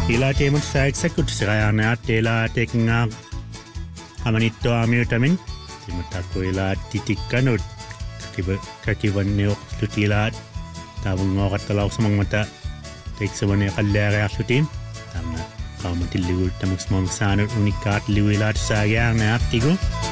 ila teemat saaksakkut siraaarnaat teelaatekingaa amanittuaamiutamin timatakku ila titikkanut kakivanniorlut ilaat taavunngooqattalaorsamangmata teiksavane qallaariarlutiin taamna qaamatilligultamuksmaamsaanut unikkaat liwilaat saagiaarnaartigu